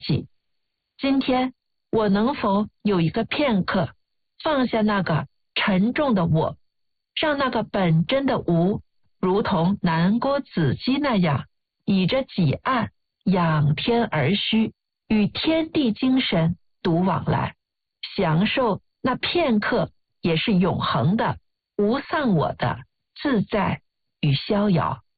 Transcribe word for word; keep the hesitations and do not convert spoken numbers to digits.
己。今天我能否有一个片刻，放下那个沉重的我，让那个本真的无，如同南郭子机那样，倚着己岸，仰天而虚，与天地精神独往来，享受那片刻也是永恒的无丧我的自在与逍遥。